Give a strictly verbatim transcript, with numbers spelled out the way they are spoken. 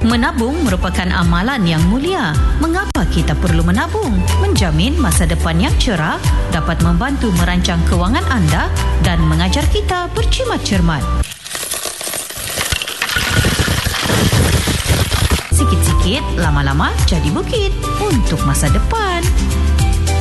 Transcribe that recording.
Menabung merupakan amalan yang mulia. Mengapa kita perlu menabung? Menjamin masa depan yang cerah, dapat membantu merancang kewangan anda dan mengajar kita berjimat cermat. Sikit-sikit, lama-lama jadi bukit untuk masa depan.